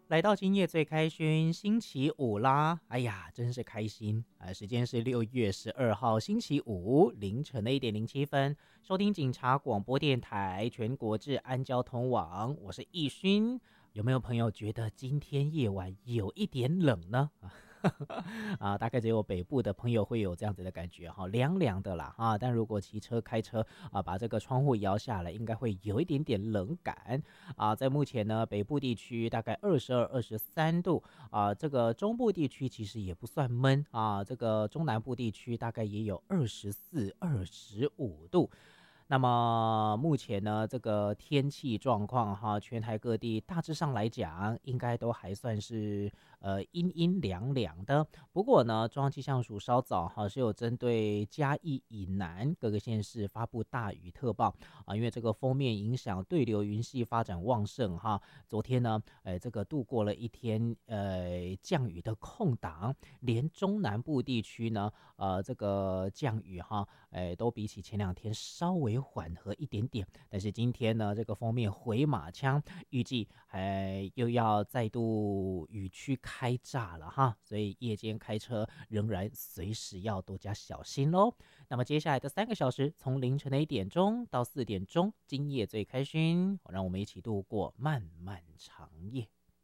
来到今夜最开心，星期五啦！哎呀，真是开心啊！时间是6月12号星期五凌晨的1:07，收听警察广播电台全国治安交通网，我是易勋。有没有朋友觉得今天夜晚有一点冷呢？大概只有北部的朋友会有这样子的感觉哈，凉凉的啦啊！但如果骑车开车把这个窗户摇下来，应该会有一点点冷感啊。在目前呢，北部地区大概22、23度啊，这个中部地区其实也不算闷啊，这个中南部地区大概也有24、25度。那么目前呢，这个天气状况哈，全台各地大致上来讲，应该都还算是阴阴凉凉的。不过呢，中央气象署稍早哈是有针对嘉义以南各个县市发布大雨特报啊，因为这个锋面影响对流云系发展旺盛哈。昨天呢，这个度过了一天降雨的空档，连中南部地区呢，这个降雨哈，都比起前2天稍微缓和一点点，但是今天呢，这个封面回马枪，预计又要再度雨区开炸了哈，所以夜间开车仍然随时要多加小心喽。那么接下来的3个小时，从凌晨的1点钟到4点钟，今夜最开心，让我们一起度过漫漫长夜。